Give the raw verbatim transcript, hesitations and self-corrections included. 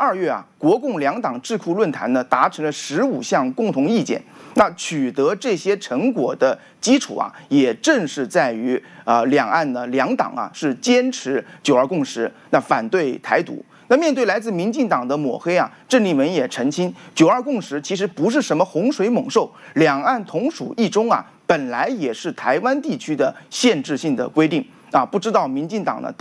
二月啊，国共两党智库论坛呢达成了十五项共同意见。那取得这些成果的基础啊，也正是在于啊、呃，两岸呢两党啊是坚持九二共识，那反对台独。那面对来自民进党的抹黑啊，郑丽文也澄清，九二共识其实不是什么洪水猛兽，两岸同属一中啊，本来也是台湾地区的限制性的规定啊，不知道民进党呢